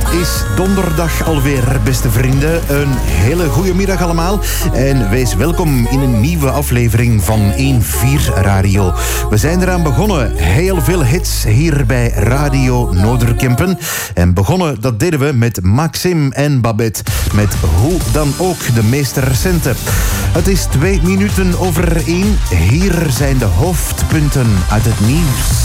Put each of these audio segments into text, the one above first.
is donderdag alweer, beste vrienden. Een hele goede middag allemaal. En wees welkom in een nieuwe aflevering van 1-4 Radio. We zijn eraan begonnen. Heel veel hits hier bij Radio Noorderkempen. En begonnen, dat deden we met Maxim en Babette. Met hoe dan ook de meest recente. Het is 2 minuten over 1. Hier zijn de hoofdpunten uit het nieuws.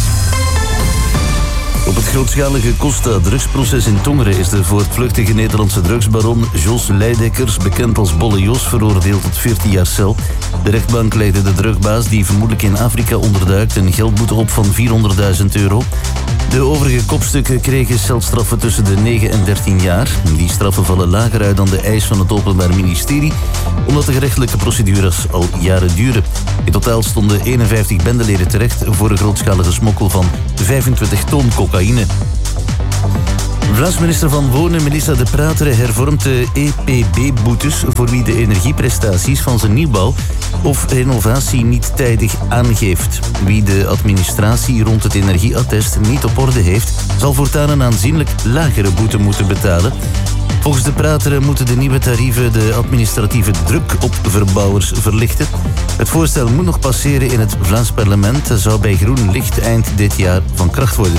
Op het grootschalige Costa-drugsproces in Tongeren is de voortvluchtige Nederlandse drugsbaron Jos Leidekkers, bekend als Bolle Jos, veroordeeld tot 14 jaar cel. De rechtbank legde de drugbaas, die vermoedelijk in Afrika onderduikt, een geldboete op van €400.000. De overige kopstukken kregen celstraffen tussen de 9 en 13 jaar. Die straffen vallen lager uit dan de eis van het Openbaar Ministerie, omdat de gerechtelijke procedures al jaren duren. In totaal stonden 51 bendeleden terecht voor een grootschalige smokkel van 25 ton cocaïne. Vlaams minister van Wonen, Melissa De Prateren, hervormt de EPB-boetes voor wie de energieprestaties van zijn nieuwbouw of renovatie niet tijdig aangeeft. Wie de administratie rond het energieattest niet op orde heeft, zal voortaan een aanzienlijk lagere boete moeten betalen. Volgens De Prateren moeten de nieuwe tarieven de administratieve druk op verbouwers verlichten. Het voorstel moet nog passeren in het Vlaams parlement en zou bij groen licht eind dit jaar van kracht worden.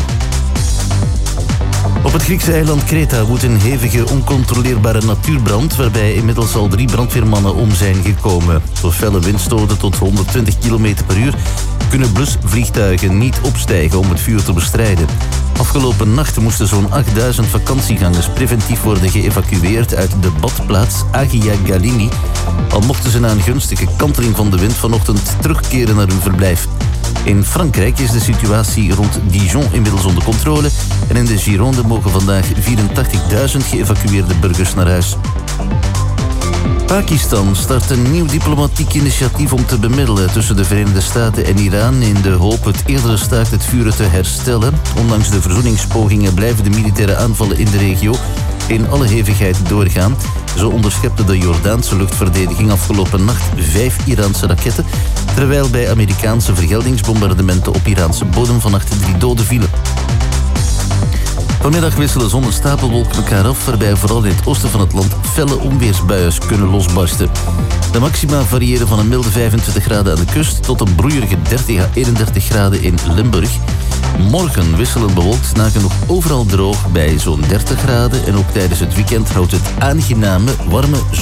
Op het Griekse eiland Kreta woedt een hevige, oncontroleerbare natuurbrand, waarbij inmiddels al 3 brandweermannen om zijn gekomen. Door felle windstoten tot 120 km per uur kunnen blusvliegtuigen niet opstijgen om het vuur te bestrijden. Afgelopen nacht moesten zo'n 8000 vakantiegangers preventief worden geëvacueerd uit de badplaats Agia Galini, al mochten ze na een gunstige kanteling van de wind vanochtend terugkeren naar hun verblijf. In Frankrijk is de situatie rond Dijon inmiddels onder controle en in de Gironde mogen vandaag 84.000 geëvacueerde burgers naar huis. Pakistan start een nieuw diplomatiek initiatief om te bemiddelen tussen de Verenigde Staten en Iran in de hoop het eerdere staakt het vuren te herstellen. Ondanks de verzoeningspogingen blijven de militaire aanvallen in de regio in alle hevigheid doorgaan. Zo onderschepte de Jordaanse luchtverdediging afgelopen nacht 5 Iraanse raketten, terwijl bij Amerikaanse vergeldingsbombardementen op Iraanse bodem vannacht 3 doden vielen. Vanmiddag wisselen zon en stapelwolken elkaar af, waarbij vooral in het oosten van het land felle onweersbuien kunnen losbarsten. De maxima variëren van een milde 25 graden aan de kust tot een broeierige 30 à 31 graden in Limburg. Morgen wisselen bewolkt, nagenoeg overal droog bij zo'n 30 graden en ook tijdens het weekend houdt het aangename, warme